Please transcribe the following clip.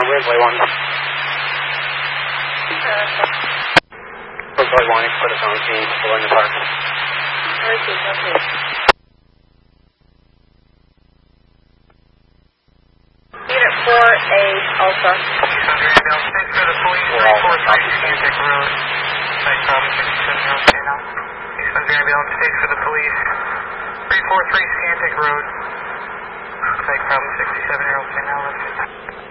Ridgely 1. Ridgely 1, put us on scene, still in the park. Okay. Unit 4A Alpha. Eastern Grandville, state for the police, 343 Scantic Road. Site problem 67 Road, now. Eastern Grandville, state for the police, 343 Scantic Road. Site problem 67 Road, now.